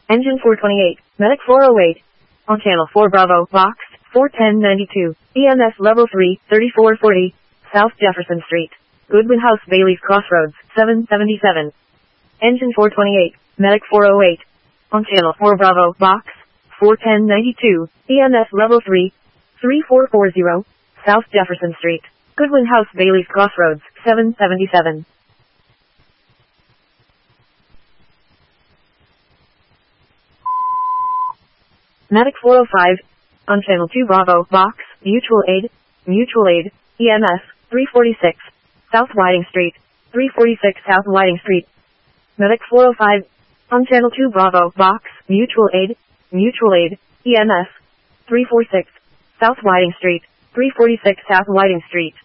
Engine 428, Medic 408. On channel 4 Bravo, box 41092, EMS level 3, 3440, South Jefferson Street, Goodwin House, Bailey's Crossroads, 777. Engine 428, Medic 408. On channel 4 Bravo, box 41092, EMS level 3, 3440, South Jefferson Street, Goodwin House, Bailey's Crossroads, 777. Medic 405, on channel 2 Bravo, box, Mutual Aid, EMS, 346, South Whiting Street, 346 South Whiting Street. Medic 405, on channel 2 Bravo, box, Mutual Aid, EMS, 346, South Whiting Street, 346 South Whiting Street.